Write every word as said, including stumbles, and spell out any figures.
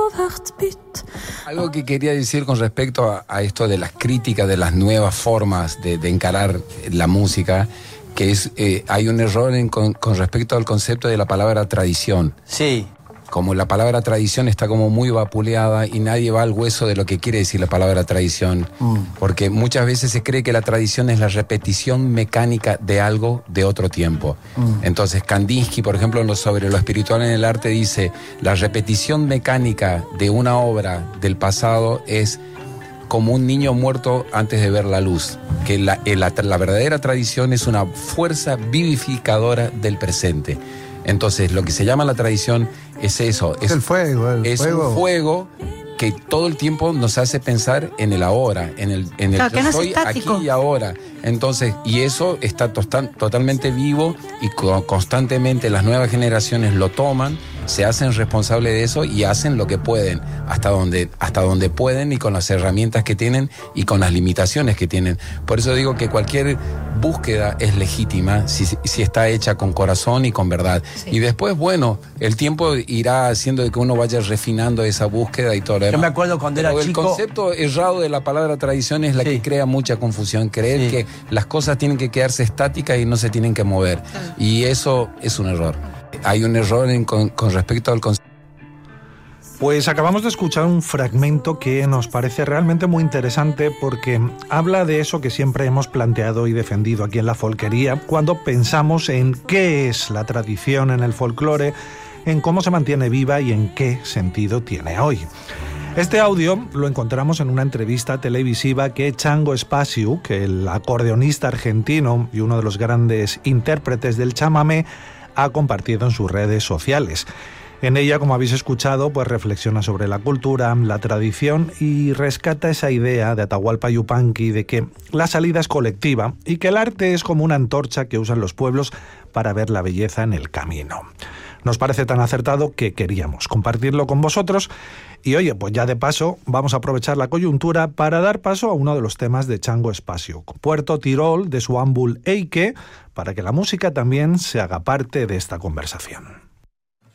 Algo que quería decir con respecto a, a esto de las críticas de las nuevas formas de, de encarar la música, que es eh, hay un error en, con, con respecto al concepto de la palabra tradición. Sí. Como la palabra tradición está como muy vapuleada y nadie va al hueso de lo que quiere decir la palabra tradición, mm. porque muchas veces se cree que la tradición es la repetición mecánica de algo de otro tiempo. Mm. Entonces Kandinsky, por ejemplo, sobre lo espiritual en el arte dice, la repetición mecánica de una obra del pasado es como un niño muerto antes de ver la luz, que la, la, la verdadera tradición es una fuerza vivificadora del presente. Entonces, lo que se llama la tradición es eso. Es, es el fuego. El es fuego. un fuego que todo el tiempo nos hace pensar en el ahora, en el, en el claro, yo no soy aquí y ahora. Entonces, y eso está tostan, totalmente vivo y co- constantemente las nuevas generaciones lo toman, se hacen responsables de eso y hacen lo que pueden, hasta donde, hasta donde pueden y con las herramientas que tienen y con las limitaciones que tienen. Por eso digo que cualquier búsqueda es legítima si, si está hecha con corazón y con verdad. Sí. Y después, bueno, el tiempo irá haciendo de que uno vaya refinando esa búsqueda y todo lo demás. Yo me acuerdo cuando era Pero chico... el concepto errado de la palabra tradición es la sí. que crea mucha confusión. Creer sí. que las cosas tienen que quedarse estáticas y no se tienen que mover. Sí. Y eso es un error. Hay un error en, con, con respecto al concepto. Pues acabamos de escuchar un fragmento que nos parece realmente muy interesante porque habla de eso que siempre hemos planteado y defendido aquí en La Folquería cuando pensamos en qué es la tradición en el folclore, en cómo se mantiene viva y en qué sentido tiene hoy. Este audio lo encontramos en una entrevista televisiva que Chango Espaciu, que el acordeonista argentino y uno de los grandes intérpretes del chamamé, ha compartido en sus redes sociales. En ella, como habéis escuchado, pues reflexiona sobre la cultura, la tradición y rescata esa idea de Atahualpa Yupanqui de que la salida es colectiva y que el arte es como una antorcha que usan los pueblos para ver la belleza en el camino. Nos parece tan acertado que queríamos compartirlo con vosotros y oye, pues ya de paso vamos a aprovechar la coyuntura para dar paso a uno de los temas de Chango Espaciu, Puerto Tirol de su Ambul Eike, para que la música también se haga parte de esta conversación.